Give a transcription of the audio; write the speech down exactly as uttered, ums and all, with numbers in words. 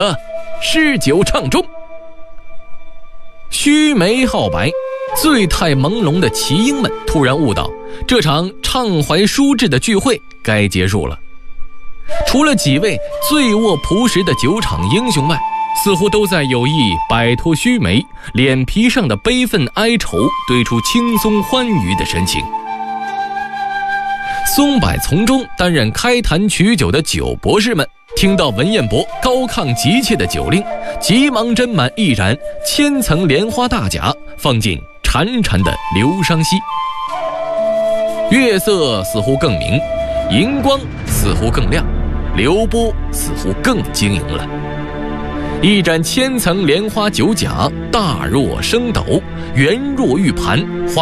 啊，诗酒唱终。须眉皓白，醉态朦胧的奇英们突然悟到，这场畅怀书志的聚会该结束了。除了几位醉卧朴实的酒场英雄外，似乎都在有意摆脱须眉，脸皮上的悲愤哀愁堆出轻松欢愉的神情。松柏丛中担任开坛取酒的酒博士们听到文彦博高亢急切的酒令，急忙斟满一盏千层莲花大甲，放进潺潺的流觞溪。月色似乎更明，银光似乎更亮，流波似乎更晶莹了。一盏千层莲花酒甲，大若升斗，圆若玉盘，花